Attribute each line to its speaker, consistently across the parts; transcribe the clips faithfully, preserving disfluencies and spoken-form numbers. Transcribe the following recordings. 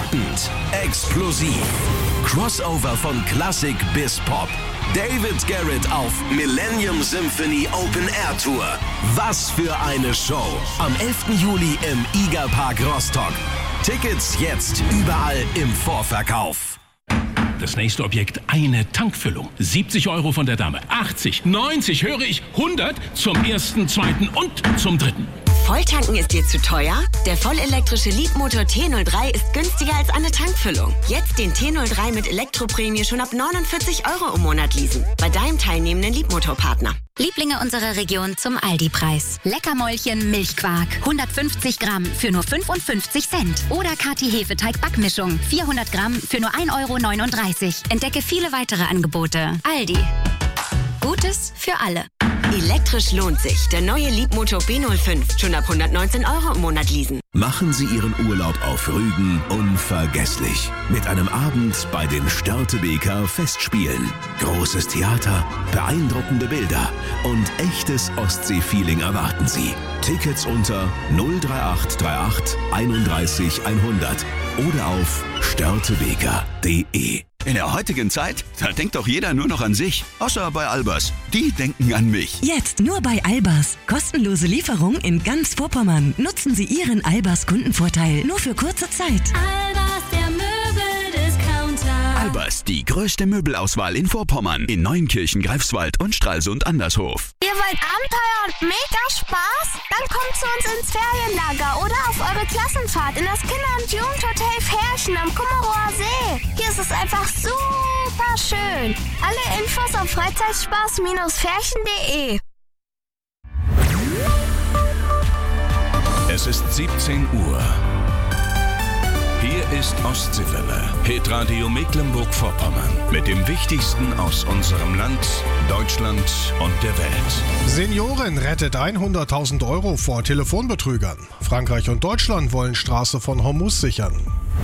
Speaker 1: packend, explosiv. Crossover von Klassik bis Pop. David Garrett auf Millennium Symphony Open Air Tour. Was für eine Show. Am elften Juli im Iga-Park Rostock. Tickets jetzt überall im Vorverkauf.
Speaker 2: Das nächste Objekt, eine Tankfüllung. siebzig Euro von der Dame. achtzig, neunzig, höre ich, hundert zum ersten, zweiten und zum dritten.
Speaker 3: Volltanken ist dir zu teuer? Der vollelektrische Leapmotor T null drei ist günstiger als eine Tankfüllung. Jetzt den T null drei mit Elektroprämie schon ab neunundvierzig Euro im Monat leasen. Bei deinem teilnehmenden Leapmotor-Partner.
Speaker 4: Lieblinge unserer Region zum Aldi-Preis. Leckermäulchen Milchquark. hundertfünfzig Gramm für nur fünfundfünfzig Cent. Oder Kati Hefeteig-Backmischung. vierhundert Gramm für nur ein Euro neununddreißig. Entdecke viele weitere Angebote. Aldi. Gutes für alle.
Speaker 3: Elektrisch lohnt sich. Der neue Leapmotor B null fünf. Schon ab hundertneunzehn Euro im Monat leasen.
Speaker 1: Machen Sie Ihren Urlaub auf Rügen unvergesslich. Mit einem Abend bei den Störtebeker Festspielen. Großes Theater, beeindruckende Bilder und echtes Ostsee-Feeling erwarten Sie. Tickets unter null drei acht drei acht einunddreißig hundert oder auf störtebeker punkt de.
Speaker 5: In der heutigen Zeit, da denkt doch jeder nur noch an sich. Außer bei Albers. Die denken an mich.
Speaker 6: Jetzt nur bei Albers. Kostenlose Lieferung in ganz Vorpommern. Nutzen Sie Ihren Albers Kundenvorteil nur für kurze Zeit.
Speaker 7: Albers, der Möbeldiscounter.
Speaker 5: Albers, die größte Möbelauswahl in Vorpommern. In Neunkirchen, Greifswald und Stralsund Andershof.
Speaker 8: Ihr wollt Abenteuer und mega Spaß? Dann kommt zu uns ins Ferienlager oder auf eure Klassenfahrt in das Kinder- und Jugendhotel Ferchen am Kummerower See. Hier ist es einfach super schön. Alle Infos auf Freizeitspaß Ferchen punkt de.
Speaker 1: Es ist siebzehn Uhr. Hier ist Ostseewelle, Hitradio Mecklenburg-Vorpommern. Mit dem Wichtigsten aus unserem Land, Deutschland und der Welt.
Speaker 9: Seniorin rettet hunderttausend Euro vor Telefonbetrügern. Frankreich und Deutschland wollen Straße von Hormuz sichern.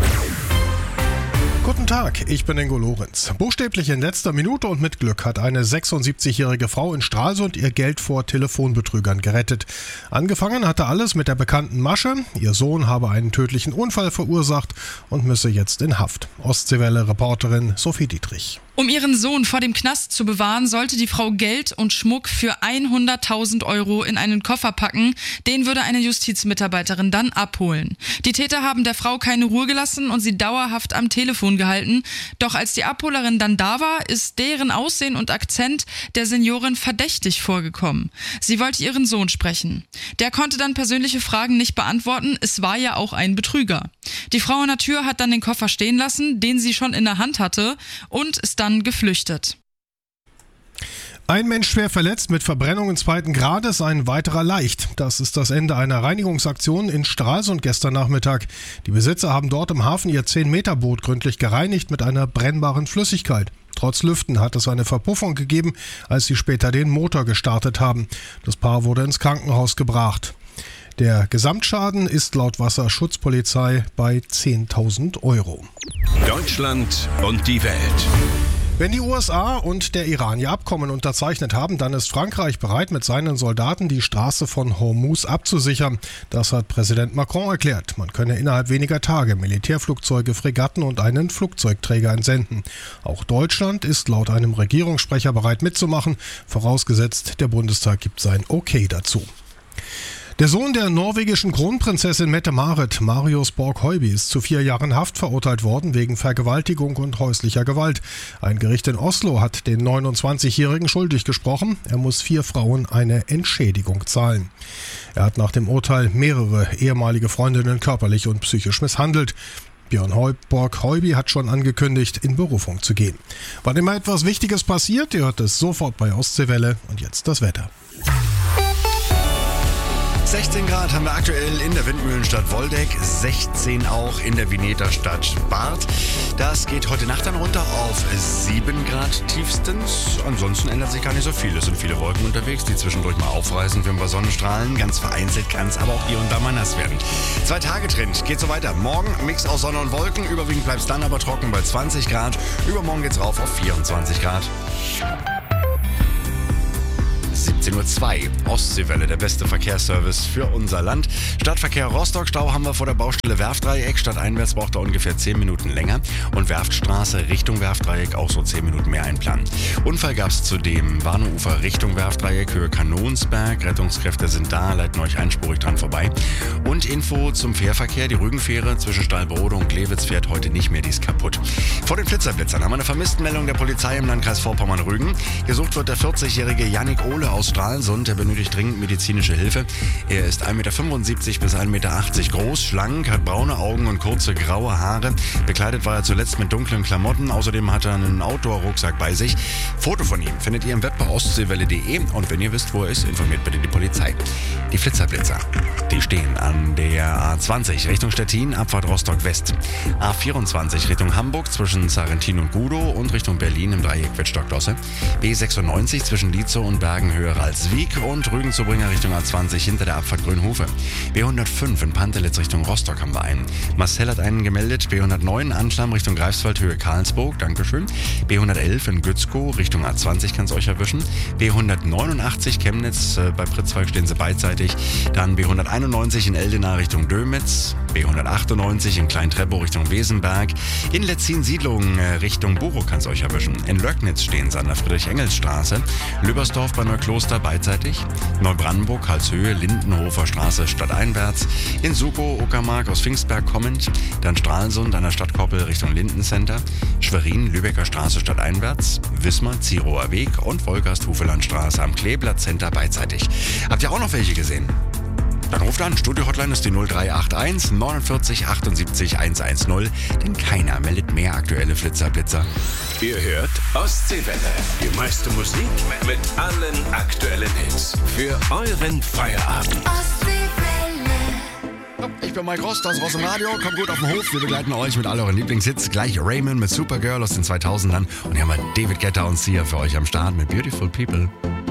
Speaker 9: Guten Tag, ich bin Ingo Lorenz. Buchstäblich in letzter Minute und mit Glück hat eine sechsundsiebzigjährige Frau in Stralsund ihr Geld vor Telefonbetrügern gerettet. Angefangen hatte alles mit der bekannten Masche. Ihr Sohn habe einen tödlichen Unfall verursacht und müsse jetzt in Haft. Ostseewelle-Reporterin Sophie Dietrich.
Speaker 10: Um ihren Sohn vor dem Knast zu bewahren, sollte die Frau Geld und Schmuck für hunderttausend Euro in einen Koffer packen. Den würde eine Justizmitarbeiterin dann abholen. Die Täter haben der Frau keine Ruhe gelassen und sie dauerhaft am Telefon gehalten. Doch als die Abholerin dann da war, ist deren Aussehen und Akzent der Seniorin verdächtig vorgekommen. Sie wollte ihren Sohn sprechen. Der konnte dann persönliche Fragen nicht beantworten. Es war ja auch ein Betrüger. Die Frau an der Tür hat dann den Koffer stehen lassen, den sie schon in der Hand hatte, und ist dann geflüchtet.
Speaker 9: Ein Mensch schwer verletzt mit Verbrennungen zweiten Grades, ein weiterer leicht. Das ist das Ende einer Reinigungsaktion in Stralsund gestern Nachmittag. Die Besitzer haben dort im Hafen ihr zehn Meter Boot gründlich gereinigt mit einer brennbaren Flüssigkeit. Trotz Lüften hat es eine Verpuffung gegeben, als sie später den Motor gestartet haben. Das Paar wurde ins Krankenhaus gebracht. Der Gesamtschaden ist laut Wasserschutzpolizei bei zehntausend Euro.
Speaker 1: Deutschland und die Welt.
Speaker 9: Wenn die U S A und der Iran ihr Abkommen unterzeichnet haben, dann ist Frankreich bereit, mit seinen Soldaten die Straße von Hormuz abzusichern. Das hat Präsident Macron erklärt. Man könne innerhalb weniger Tage Militärflugzeuge, Fregatten und einen Flugzeugträger entsenden. Auch Deutschland ist laut einem Regierungssprecher bereit mitzumachen, vorausgesetzt der Bundestag gibt sein Okay dazu. Der Sohn der norwegischen Kronprinzessin Mette-Marit, Marius Borg-Heuby, ist zu vier Jahren Haft verurteilt worden wegen Vergewaltigung und häuslicher Gewalt. Ein Gericht in Oslo hat den neunundzwanzigjährigen schuldig gesprochen. Er muss vier Frauen eine Entschädigung zahlen. Er hat nach dem Urteil mehrere ehemalige Freundinnen körperlich und psychisch misshandelt. Björn Borg-Heuby hat schon angekündigt, in Berufung zu gehen. Wann immer etwas Wichtiges passiert, ihr hört es sofort bei Ostseewelle. Und jetzt das Wetter.
Speaker 11: sechzehn Grad haben wir aktuell in der Windmühlenstadt Woldeck, sechzehn auch in der Vineterstadt Barth. Das geht heute Nacht dann runter auf sieben Grad tiefstens. Ansonsten ändert sich gar nicht so viel. Es sind viele Wolken unterwegs, die zwischendurch mal aufreißen für ein paar Sonnenstrahlen. Ganz vereinzelt kann es aber auch hier und da mal nass werden. Zwei Tage Trend, geht so weiter. Morgen Mix aus Sonne und Wolken, überwiegend bleibt es dann aber trocken bei zwanzig Grad. Übermorgen geht's rauf auf vierundzwanzig Grad. siebzehn Uhr zwei. Ostseewelle, der beste Verkehrsservice für unser Land. Stadtverkehr Rostock, Stau haben wir vor der Baustelle Werftdreieck. Stadteinwärts braucht er ungefähr zehn Minuten länger. Und Werftstraße Richtung Werftdreieck auch so zehn Minuten mehr einplanen. Unfall gab es zudem Warnufer Richtung Werftdreieck, Höhe Kanonsberg. Rettungskräfte sind da, leiten euch einspurig dran vorbei. Und Info zum Fährverkehr. Die Rügenfähre zwischen Stahlbrode und Glewitz fährt heute nicht mehr, die ist kaputt. Vor den Flitzerblitzern haben wir eine Vermisstenmeldung der Polizei im Landkreis Vorpommern-Rügen. Gesucht wird der vierzigjährige Yannick Ohle aus Stralsund. Der benötigt dringend medizinische Hilfe. Er ist ein Meter fünfundsiebzig bis ein Meter achtzig groß, schlank, hat braune Augen und kurze graue Haare. Bekleidet war er zuletzt mit dunklen Klamotten. Außerdem hat er einen Outdoor-Rucksack bei sich. Foto von ihm findet ihr im Web bei ostseewelle punkt de. Und wenn ihr wisst, wo er ist, informiert bitte die Polizei. Die Flitzerblitzer, die stehen an der A zwanzig Richtung Stettin, Abfahrt Rostock West. A vierundzwanzig Richtung Hamburg zwischen Sarrentin und Gudow und Richtung Berlin im Dreieck Wittstock-Dosse. B sechsundneunzig zwischen Lietzow und Bergenhöhe Ralswiek und Rügen-Zubringer Richtung A zwanzig hinter der Abfahrt Grünhofe. B hundertfünf in Pantelitz Richtung Rostock haben wir einen. Marcel hat einen gemeldet. B hundertneun Anschlamm Richtung Greifswald Höhe Karlsburg, Dankeschön. B hundertelf in Gützkow Richtung A zwanzig kann es euch erwischen. B hundertneunundachtzig Chemnitz, äh, bei Pritzwalk stehen sie beidseitig. Dann B hunderteinundneunzig in Eldena Richtung Dömitz. B hundertachtundneunzig in Klein-Treppow Richtung Wesenberg. In Letzin-Siedlung äh, Richtung Buchow kann es euch erwischen. In Löcknitz stehen sie an der Friedrich-Engels-Straße. Lübersdorf bei Neukloster beidseitig. Neubrandenburg, Halshöhe, Lindenhofer Straße stadteinwärts. In Sukow, Uckermark aus Pfingstberg kommend. Dann Stralsund an der Stadtkoppel Richtung Lindencenter. Schwerin, Lübecker Straße stadteinwärts. Wismar, Zirower Weg und Wolgast-Hufelandstraße am Kleeblatt Center beidseitig. Habt ihr auch noch welche gesehen? Dann ruft an. Studio-Hotline ist die null drei acht eins neunundvierzig achtundsiebzig hundertzehn. Denn keiner meldet mehr aktuelle Flitzerblitzer.
Speaker 1: Ihr hört Ostseewelle. Die meiste Musik mit allen aktuellen Hits. Für euren Feierabend.
Speaker 11: Ich bin Mike Rost aus Ross im Radio. Kommt gut auf den Hof. Wir begleiten euch mit all euren Lieblingshits. Gleich Raymond mit Supergirl aus den zweitausendern. Und hier haben wir David Guetta und Sia für euch am Start mit Beautiful People.